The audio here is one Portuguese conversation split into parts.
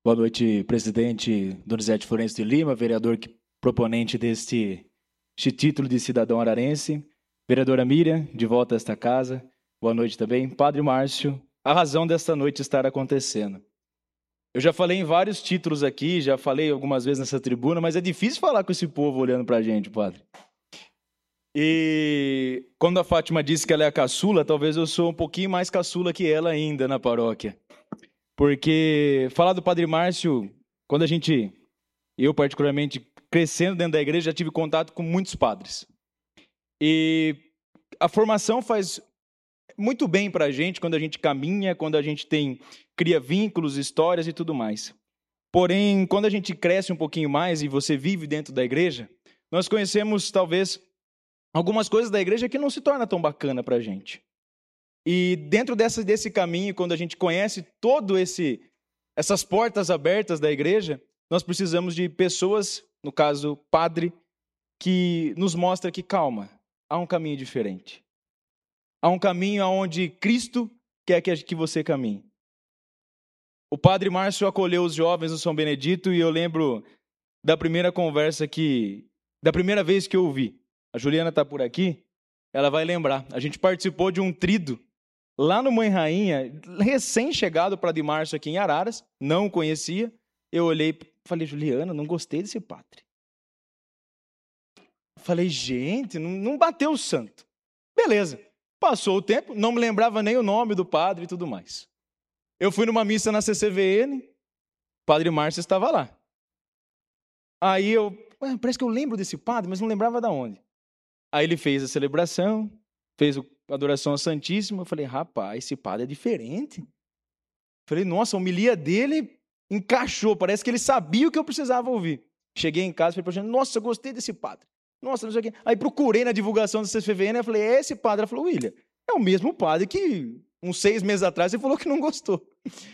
Boa noite, presidente Donizete Florencio de Lima, vereador proponente deste título de cidadão ararense. Vereadora Miriam, de volta a esta casa. Boa noite também. Padre Márcio, a razão desta noite estar acontecendo. Eu já falei em vários títulos aqui, já falei algumas vezes nessa tribuna, mas é difícil falar com esse povo olhando pra gente, padre. E quando a Fátima disse que ela é a caçula, talvez eu sou um pouquinho mais caçula que ela ainda na paróquia. Porque falar do Padre Márcio, quando eu particularmente, crescendo dentro da igreja, já tive contato com muitos padres. E a formação faz muito bem para a gente quando a gente caminha, quando a gente cria vínculos, histórias e tudo mais. Porém, quando a gente cresce um pouquinho mais e você vive dentro da igreja, nós conhecemos talvez algumas coisas da igreja que não se torna tão bacana para a gente. E dentro desse caminho, quando a gente conhece essas portas abertas da igreja, nós precisamos de pessoas, no caso, padre, que nos mostra que, calma, há um caminho diferente. Há um caminho onde Cristo quer que você caminhe. O Padre Márcio acolheu os jovens no São Benedito e eu lembro da primeira conversa da primeira vez que eu ouvi. A Juliana está por aqui, ela vai lembrar. A gente participou de um trido lá no Mãe Rainha, recém-chegado para Padre Márcio aqui em Araras, não o conhecia. Eu olhei e falei, Juliana, não gostei desse padre. Falei, gente, não bateu o santo. Beleza, passou o tempo, não me lembrava nem o nome do padre e tudo mais. Eu fui numa missa na CCVN, Padre Márcio estava lá. Aí parece que eu lembro desse padre, mas não lembrava de onde. Aí ele fez a celebração, fez a adoração ao Santíssimo. Eu falei, rapaz, esse padre é diferente. Eu falei, nossa, a homilia dele encaixou, parece que ele sabia o que eu precisava ouvir. Cheguei em casa e falei, nossa, eu gostei desse padre. Nossa, não sei o quê. Aí procurei na divulgação do CFVN, eu falei, é esse padre? Ela falou, William, é o mesmo padre que uns 6 meses atrás você falou que não gostou.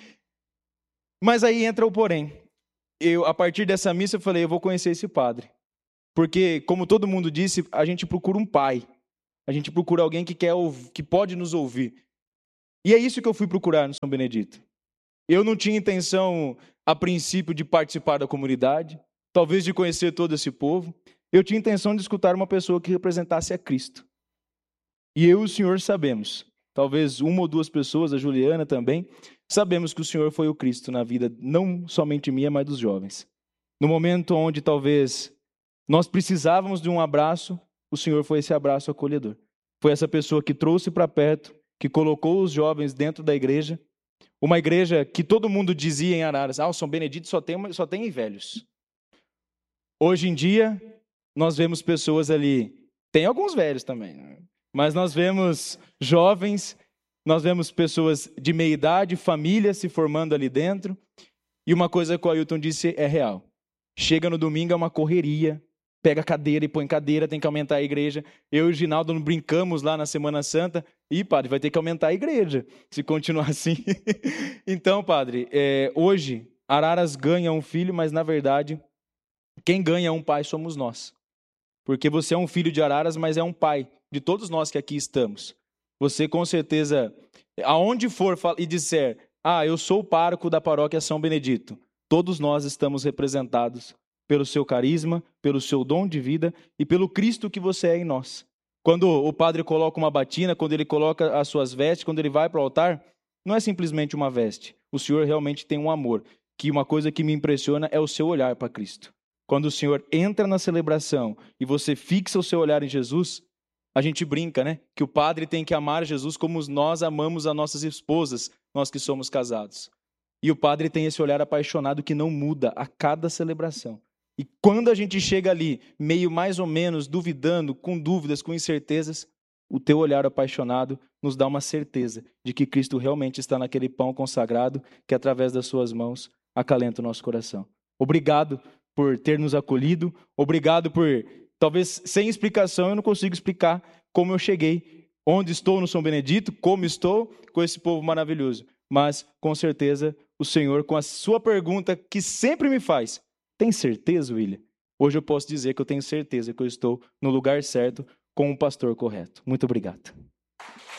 Mas aí entra o porém. A partir dessa missa, eu falei, eu vou conhecer esse padre. Porque, como todo mundo disse, a gente procura um pai. A gente procura alguém que pode nos ouvir. E é isso que eu fui procurar no São Benedito. Eu não tinha intenção, a princípio, de participar da comunidade, talvez de conhecer todo esse povo. Eu tinha intenção de escutar uma pessoa que representasse a Cristo. E eu e o Senhor sabemos, talvez uma ou duas pessoas, a Juliana também, sabemos que o Senhor foi o Cristo na vida, não somente minha, mas dos jovens. No momento onde talvez nós precisávamos de um abraço, o Senhor foi esse abraço acolhedor. Foi essa pessoa que trouxe para perto, que colocou os jovens dentro da igreja, uma igreja que todo mundo dizia em Araras, o São Benedito só tem velhos. Hoje em dia, nós vemos pessoas ali, tem alguns velhos também, né? Mas nós vemos jovens, nós vemos pessoas de meia idade, famílias se formando ali dentro, e uma coisa que o Ailton disse é real. Chega no domingo, é uma correria, pega cadeira e põe cadeira, tem que aumentar a igreja. Eu e o Ginaldo brincamos lá na Semana Santa, padre, vai ter que aumentar a igreja, se continuar assim. Então, padre, hoje, Araras ganha um filho, mas na verdade, quem ganha um pai somos nós. Porque você é um filho de Araras, mas é um pai de todos nós que aqui estamos. Você, com certeza, aonde for e disser, eu sou o pároco da paróquia São Benedito, todos nós estamos representados pelo seu carisma, pelo seu dom de vida e pelo Cristo que você é em nós. Quando o padre coloca uma batina, quando ele coloca as suas vestes, quando ele vai para o altar, não é simplesmente uma veste. O Senhor realmente tem um amor, que uma coisa que me impressiona é o seu olhar para Cristo. Quando o Senhor entra na celebração e você fixa o seu olhar em Jesus, a gente brinca, né? Que o padre tem que amar Jesus como nós amamos as nossas esposas, nós que somos casados. E o padre tem esse olhar apaixonado que não muda a cada celebração. E quando a gente chega ali, meio mais ou menos duvidando, com dúvidas, com incertezas, o teu olhar apaixonado nos dá uma certeza de que Cristo realmente está naquele pão consagrado que, através das suas mãos, acalenta o nosso coração. Obrigado por ter nos acolhido, obrigado por, talvez sem explicação, eu não consigo explicar como eu cheguei, onde estou no São Benedito, como estou com esse povo maravilhoso. Mas, com certeza, o Senhor, com a sua pergunta que sempre me faz, tem certeza, William? Hoje eu posso dizer que eu tenho certeza que eu estou no lugar certo, com o pastor correto. Muito obrigado.